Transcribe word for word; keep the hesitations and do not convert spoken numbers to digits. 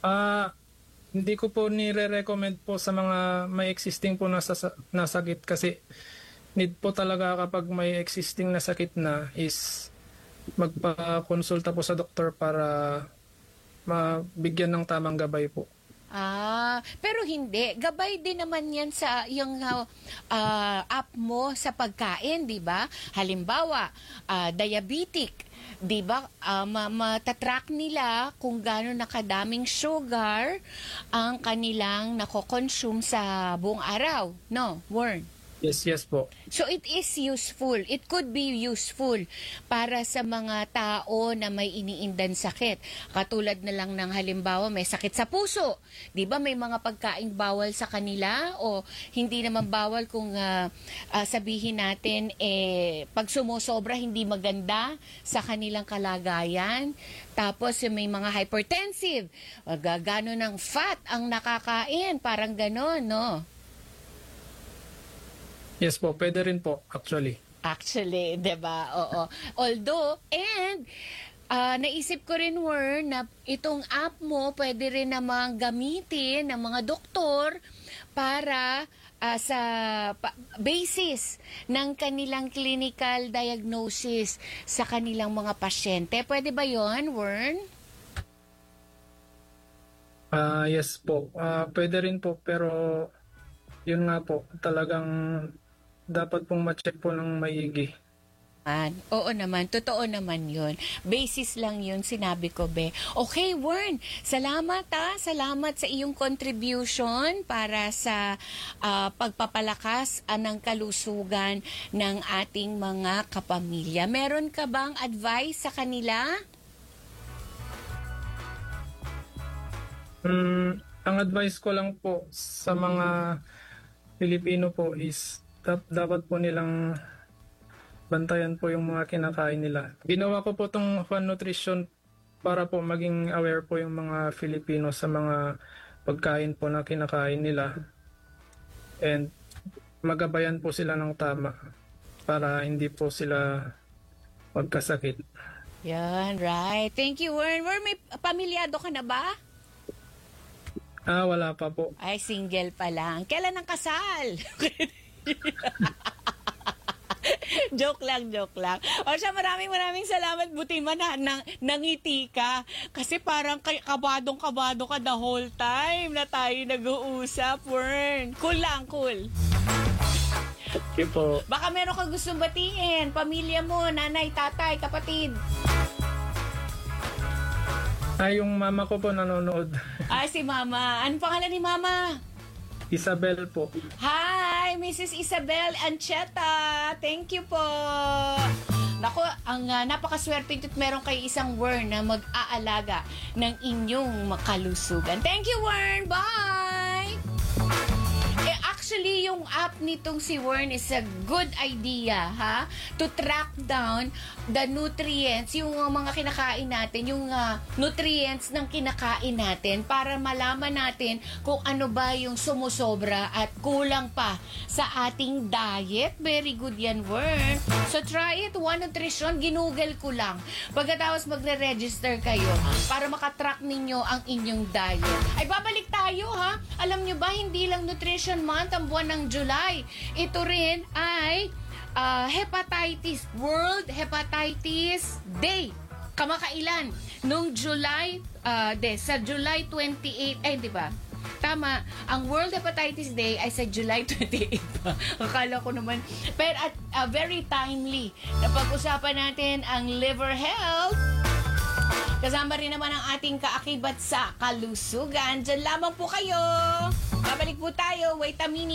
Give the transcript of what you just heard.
Ah, hindi ko po nire-recommend po sa mga may existing po na, sa, na sakit kasi need po talaga kapag may existing na sakit na is magpa-konsulta po sa doktor para mabigyan ng tamang gabay po. Ah, pero hindi. Gabay din naman yan sa yung uh, uh, app mo sa pagkain, di ba? Halimbawa, uh, diabetic, di ba? Uh, ma- matatrack nila kung gaano nakadaming sugar ang kanilang nako-consume sa buong araw. No, Warren? Yes, yes po. So it is useful. It could be useful para sa mga tao na may iniindan sakit. Katulad na lang ng halimbawa may sakit sa puso. 'Di ba may mga pagkaing bawal sa kanila o hindi naman bawal kung uh, uh, sabihin natin eh pag sumosobra hindi maganda sa kanilang kalagayan. Tapos may mga hypertensive, gagano ng fat ang nakakain, parang ganon, no? Yes po, pwede rin po actually. Actually, 'di ba? Oo. Although and uh, naisip ko rin, Wern, na itong app mo pwede rin namang gamitin ng mga doktor para uh, sa pa- basis ng kanilang clinical diagnosis sa kanilang mga pasyente. Pwede ba 'yon, Wern? Ah, yes po. Ah, pwede rin po pero yun nga po, talagang dapat pong ma-check po ng maigi. Man, oo naman, totoo naman yun. Basis lang yun, sinabi ko, be. Okay, Wern, salamat ha. Salamat sa iyong contribution para sa uh, pagpapalakas uh, ng kalusugan ng ating mga kapamilya. Meron ka bang advice sa kanila? Mm, ang advice ko lang po sa mga Pilipino po is dap- dapat po nilang bantayan po yung mga kinakain nila. Ginawa ko po itong Fun Nutrition para po maging aware po yung mga Filipino sa mga pagkain po na kinakain nila. And magabayan po sila ng tama para hindi po sila magkasakit. Yan, right. Thank you, Wern. Wern, may pamilyado ka na ba? Ah, wala pa po. Ay, single pa lang. Kailan ang kasal? Joke lang, joke lang. O siya, maraming maraming salamat. Buti man na, nang, nangiti ka. Kasi parang kabadong-kabado ka the whole time na tayo nag-uusap, Wern. Cool lang, cool. Okay po. Baka meron kang gustong batiin. Pamilya mo, nanay, tatay, kapatid. Ay, yung mama ko po nanonood. Ay, si Mama. Anong pangalan ni Mama? Isabel po. Hi, Missus Isabel Ancheta. Thank you po. Naku, ang uh, napakaswerte at meron kayo isang Wern na mag-aalaga ng inyong makalusugan. Thank you, Wern. Bye! Eh, actually, yung app nitong si Wern is a good idea, ha? To track down the nutrients, yung uh, mga kinakain natin, yung uh, nutrients ng kinakain natin para malaman natin kung ano ba yung sumusobra at kulang pa sa ating diet. Very good yan, Wern. So, try it. One Nutrition, ginugol ko lang. Pagkatapos magre-register kayo para makatrack ninyo ang inyong diet. Ay, babalik tayo, ha? Alam nyo ba, hindi lang Nutrition Month ang buwan ng July. Ito rin ay uh, Hepatitis, World Hepatitis Day. Kamakailan? Nung July, uh, de, sa July twenty-eighth, eh, di ba? Tama, ang World Hepatitis Day ay sa July twenty-eighth pa. Akala ko naman. Pero at uh, very timely. Napag-usapan natin ang liver health. Kasama rin naman ang ating kaakibat sa kalusugan. Diyan lamang po kayo. Babalik po tayo. Wait a minute.